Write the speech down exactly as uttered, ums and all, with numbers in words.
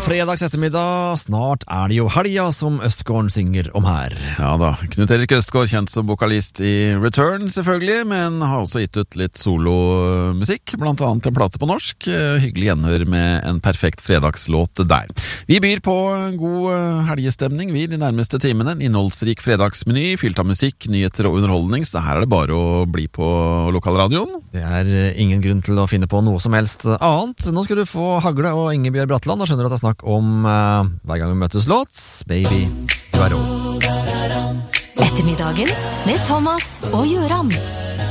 fredags ettermiddag. Snart er det jo helga, som Østgården synger om her. Ja da, Knut Erik Østgård, kjent som vokalist i Return selvfølgelig, men har også gitt ut litt solomusikk, blant annet en plate på norsk. Hyggelig gjenhør med en perfekt fredagslåt der. Vi byr på god helgestemning vi de nærmeste timene. En innholdsrik fredagsmeny, fylt av musikk, nyheter og underholdning, så her er det bare å bli på lokalradioen. Det er ingen grunn til å finne på noe som helst annet. Nå skal du få Hagle og Ingebjørg Bratland, og skjønner du at det er snakk om uh, hver gang vi møtes låt, Baby, du er rå. Ettermiddagen med Thomas og Jøran.